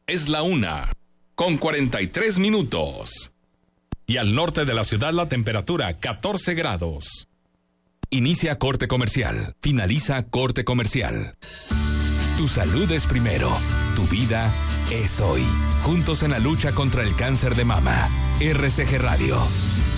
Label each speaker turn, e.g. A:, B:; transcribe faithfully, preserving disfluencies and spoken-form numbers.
A: Es la una, con cuarenta y tres minutos. Y al norte de la ciudad la temperatura catorce grados. Inicia corte comercial. Finaliza corte comercial. Tu salud es primero. Tu vida es hoy. Juntos en la lucha contra el cáncer de mama. R C G Radio.